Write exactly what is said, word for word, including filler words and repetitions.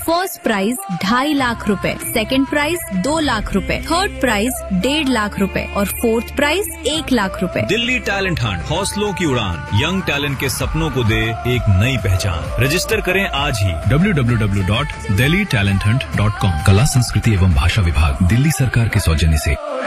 First prize ढाई लाख रुपए, second prize दो लाख रुपए, थर्ड प्राइज डेढ़ लाख रुपए और फोर्थ प्राइज एक लाख रुपए। दिल्ली टैलेंट हंट, हौसलों की उड़ान, यंग टैलेंट के सपनों को दे एक नई पहचान। रजिस्टर करें आज ही W W W dot Delhi talent Hunt dot com. कला, संस्कृति एवं भाषा विभाग, दिल्ली सरकार के सौजन्य से।